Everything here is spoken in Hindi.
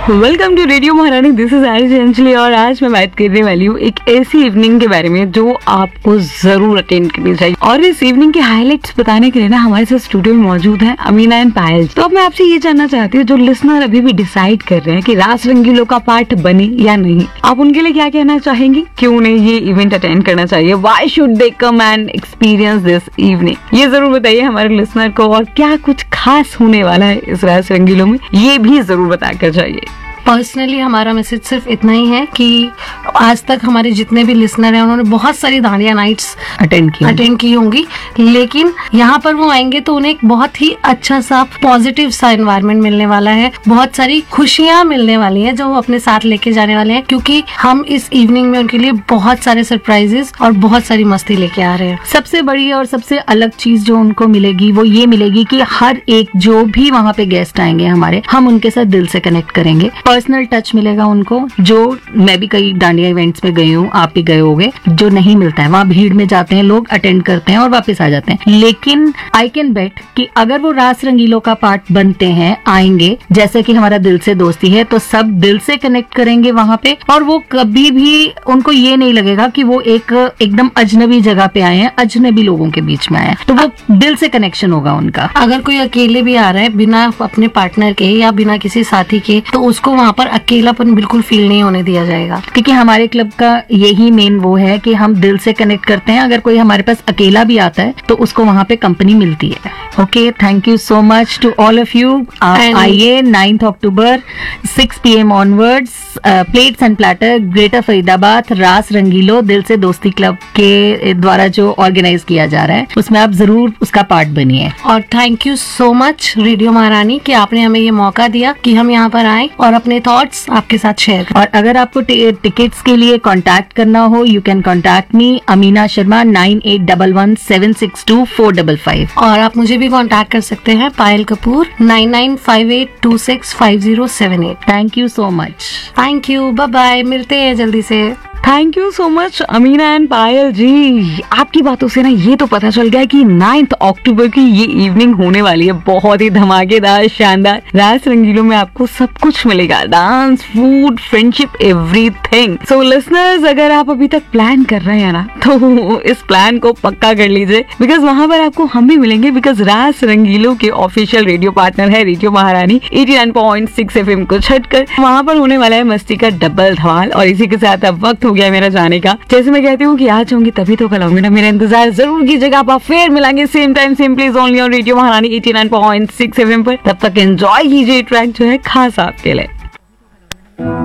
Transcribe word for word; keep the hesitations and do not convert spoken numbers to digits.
वेलकम टू रेडियो महारानी, दिस इज आरिश अंजलि और आज मैं बात करने वाली हूँ एक ऐसी इवनिंग के बारे में जो आपको जरूर अटेंड करनी चाहिए। और इस इवनिंग के हाईलाइट्स बताने के लिए ना हमारे साथ स्टूडियो में मौजूद है अमीना एंड पायल। तो अब मैं आपसे ये जानना चाहती हूँ, जो लिसनर अभी भी डिसाइड कर रहे हैं कि रास रंगीलों का पार्ट बने या नहीं, आप उनके लिए क्या कहना चाहेंगी? क्यों उन्हें ये इवेंट अटेंड करना चाहिए? Why should they come and experience this evening? ये जरूर बताइए हमारे लिसनर को। और क्या कुछ खास होने वाला है इस रास रंगीलों में, ये भी जरूर बताकर जाइए। पर्सनली हमारा मैसेज सिर्फ इतना ही है कि आज तक हमारे जितने भी लिसनर हैं उन्होंने बहुत सारी दांडिया नाइट्स अटेंड की अटेंड की होंगी, लेकिन यहाँ पर वो आएंगे तो उन्हें एक बहुत ही अच्छा सा पॉजिटिव सा एनवायरनमेंट मिलने वाला है, बहुत सारी खुशियाँ मिलने वाली हैं जो वो अपने साथ लेके जाने वाले हैं, क्योंकि हम इस इवनिंग में उनके लिए बहुत सारे सरप्राइजेस और बहुत सारी मस्ती लेके आ रहे हैं। सबसे बड़ी और सबसे अलग चीज जो उनको मिलेगी वो ये मिलेगी कि हर एक जो भी वहाँ पे गेस्ट आएंगे हमारे, हम उनके साथ दिल से कनेक्ट करेंगे। पर्सनल टच मिलेगा उनको, जो मैं भी कई डांडिया इवेंट्स में गई हूँ, आप भी गए होंगे, जो नहीं मिलता है। वहाँ भीड़ में जाते हैं लोग, अटेंड करते हैं और वापस आ जाते हैं। लेकिन आई कैन बेट कि अगर वो रास रंगीलों का पार्ट बनते हैं, आएंगे, जैसे कि हमारा दिल से दोस्ती है, तो सब दिल से कनेक्ट करेंगे वहाँ पे। और वो कभी भी उनको ये नहीं लगेगा कि वो एक एकदम अजनबी जगह पे आए हैं, अजनबी लोगों के बीच में आए हैं। तो वो दिल से कनेक्शन होगा उनका। अगर कोई अकेले भी आ रहा है बिना अपने पार्टनर के या बिना किसी साथी के, तो उसको वहाँ पर अकेलापन बिल्कुल फील नहीं होने दिया जाएगा, क्योंकि हमारे क्लब का यही मेन वो है कि हम दिल से कनेक्ट करते हैं। अगर कोई हमारे पास अकेला भी आता है तो उसको वहाँ पे कंपनी मिलती है। Okay, thank you so much to all of you. आइए ninth October six P M onwards, plates and platter, greater Faridabad, रास रंगीलो दिल से दोस्ती क्लब के द्वारा जो ऑर्गेनाइज किया जा रहा है, उसमें आप जरूर उसका पार्ट बनिए। और thank you so much radio महारानी कि आपने हमें ये मौका दिया कि हम यहाँ पर आए और अपने थॉट्स आपके साथ शेयर करें। और अगर आपको टिकट्स के लिए कांटेक्ट करना हो, you can contact me Amina Sharma nine eight one one seven six to four five five. और आप मुझे भी कांटेक्ट कर सकते हैं पायल Kapoor nine nine five eight to six five zero seven eight. Thank you so much. Thank you, bye bye, मिलते हैं जल्दी से। Thank you so much Amina and पायल जी। आपकी बातों से ना ये तो पता चल गया कि नाइन्थ अक्टूबर की ये इवनिंग होने वाली है बहुत ही धमाकेदार, शानदार। रास रंगीलों में आपको सब कुछ मिलेगा, dance, food, friendship, everything. So listeners, अगर आप अभी तक प्लान कर रहे हैं ना, तो इस प्लान को पक्का कर लीजिए, बिकॉज वहां पर आपको हम भी मिलेंगे। बिकॉज रास रंगीलों के ऑफिशियल रेडियो पार्टनर है रेडियो महारानी eighty nine point six F M को छटकर। वहां पर होने वाला है मस्ती का डबल धमाल। और इसी के साथ अब वक्त हो गया मेरा जाने का। जैसे मैं कहती हूँ कि आज होंगी तभी तो कल होंगी ना, मेरा इंतजार जरूर कीजिएगा। आप फिर मिलेंगे same time same place only on radio महारानी eighty nine point six F M पर। तब तक एंजॉय कीजिए ट्रैक जो है खास आपके लिए।